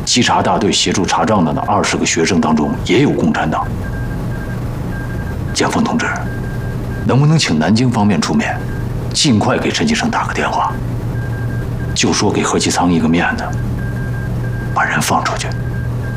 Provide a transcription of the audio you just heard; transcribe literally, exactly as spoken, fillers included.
稽查大队协助查账的那二十个学生当中也有共产党。建峰同志，能不能请南京方面出面，尽快给陈继生打个电话，就说给何其仓一个面子，把人放出去。